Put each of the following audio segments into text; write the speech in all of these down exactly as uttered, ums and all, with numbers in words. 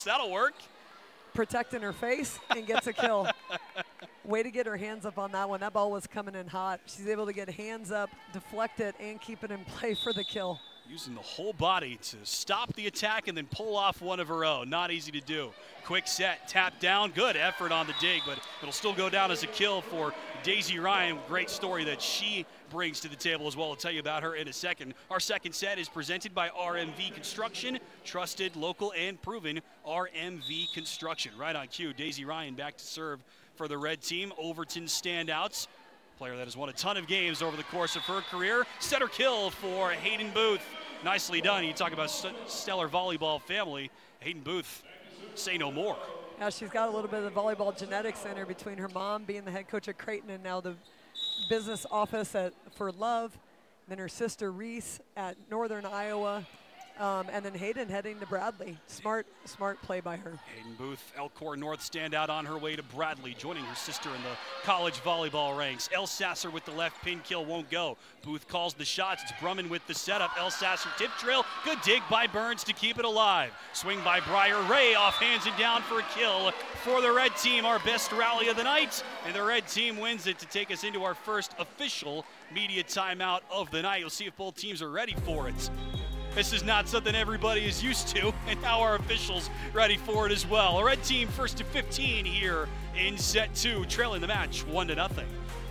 That'll work. Protecting her face and gets a kill. Way to get her hands up on that one. That ball was coming in hot. She's able to get hands up, deflect it, and keep it in play for the kill. Using the whole body to stop the attack and then pull off one of her own. Not easy to do. Quick set, tap down, good effort on the dig, but it'll still go down as a kill for Daisy Ryan. Great story that she brings to the table as well. I'll tell you about her in a second. Our second set is presented by R M V Construction. Trusted, local, and proven R M V Construction. Right on cue, Daisy Ryan back to serve for the red team. Overton standouts. Player that has won a ton of games over the course of her career. Setter kill for Hayden Booth. Nicely done. You talk about st stellar volleyball family. Hayden Booth, say no more. Yeah, she's got a little bit of the volleyball genetics in her between her mom being the head coach at Creighton and now the business office at for Love. Then her sister Reese at Northern Iowa. Um, and then Hayden heading to Bradley. Smart, smart play by her. Hayden Booth, Elkhorn North standout on her way to Bradley, joining her sister in the college volleyball ranks. Elsasser with the left pin kill won't go. Booth calls the shots. It's Brumman with the setup. Elsasser tip drill. Good dig by Burns to keep it alive. Swing by Briar Ray off hands and down for a kill for the red team. Our best rally of the night. And the red team wins it to take us into our first official media timeout of the night. You'll see if both teams are ready for it. This is not something everybody is used to, and now our officials ready for it as well. A red team first to fifteen here in set two, trailing the match one to nothing.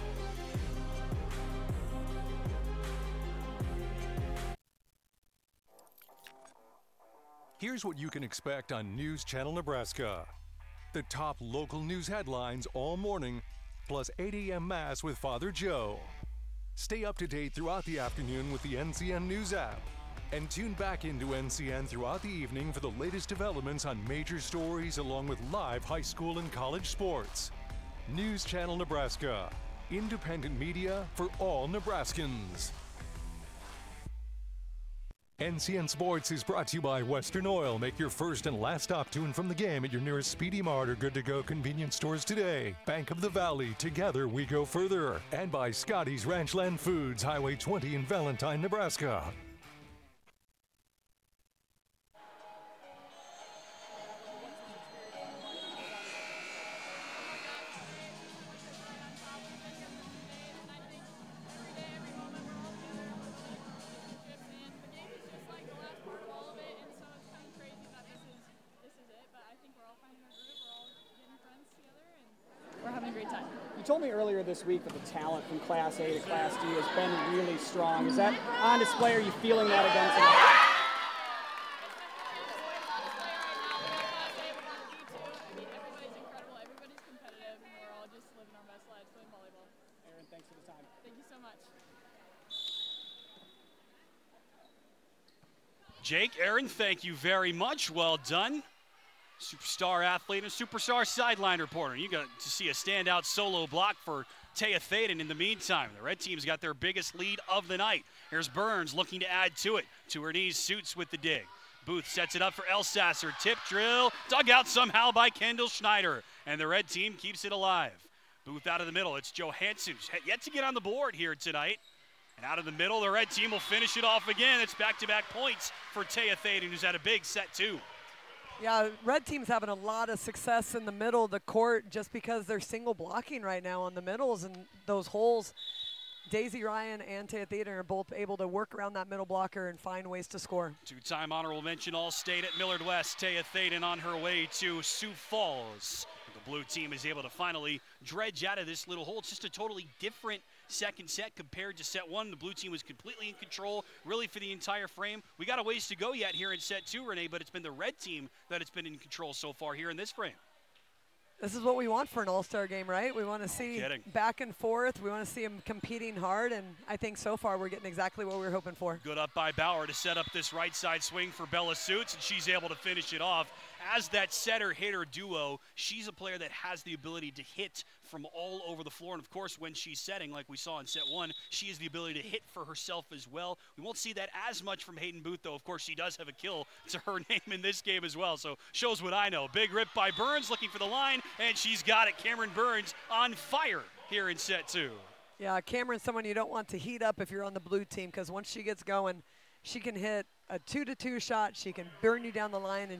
Here's what you can expect on News Channel Nebraska. The top local news headlines all morning, plus eight A M Mass with Father Joe. Stay up to date throughout the afternoon with the N C N News app. And tune back into N C N throughout the evening for the latest developments on major stories along with live high school and college sports. News Channel Nebraska. Independent media for all Nebraskans. N C N Sports is brought to you by Western Oil. Make your first and last stop to and from the game at your nearest Speedy Mart or Good to Go convenience stores today. Bank of the Valley. Together we go further. And by Scotty's Ranchland Foods, Highway twenty in Valentine, Nebraska. You told me earlier this week that the talent from Class A to Class D has been really strong. Is that on display? Are you feeling that again tonight? Everybody's incredible. Everybody's competitive, and we're all just living our best lives playing volleyball. Aaron, thanks for the time. Thank you so much. Jake, Aaron, thank you very much. Well done. Superstar athlete and superstar sideline reporter. You got to see a standout solo block for Taya Thaden in the meantime. The red team's got their biggest lead of the night. Here's Burns looking to add to it. To her knees, Suits with the dig. Booth sets it up for Elsasser. Tip drill, dug out somehow by Kendall Schneider. And the red team keeps it alive. Booth out of the middle. It's Johansson, yet to get on the board here tonight. And out of the middle, the red team will finish it off again. It's back-to-back points for Taya Thaden, who's had a big set two. Yeah, red team's having a lot of success in the middle of the court just because they're single blocking right now on the middles and those holes. Daisy Ryan and Taya Thaden are both able to work around that middle blocker and find ways to score. Two-time honorable mention All-State at Millard West. Taya Thaden on her way to Sioux Falls. The blue team is able to finally dredge out of this little hole. It's just a totally different second set compared to set one. The blue team was completely in control, really, for the entire frame. We got a ways to go yet here in set two, Renee, but it's been the red team that has been in control so far here in this frame. This is what we want for an all-star game, right? We want to see back and forth. We want to see them competing hard, and I think so far we're getting exactly what we were hoping for. Good up by Bauer to set up this right side swing for Bella Suits, and she's able to finish it off. As that setter-hitter duo, she's a player that has the ability to hit from all over the floor. And, of course, when she's setting, like we saw in set one, she has the ability to hit for herself as well. We won't see that as much from Hayden Booth, though. Of course, she does have a kill to her name in this game as well. So shows what I know. Big rip by Burns, looking for the line, and she's got it. Cameron Burns on fire here in set two. Yeah, Cameron's someone you don't want to heat up if you're on the blue team, because once she gets going, she can hit a two to two shot. She can burn you down the line, and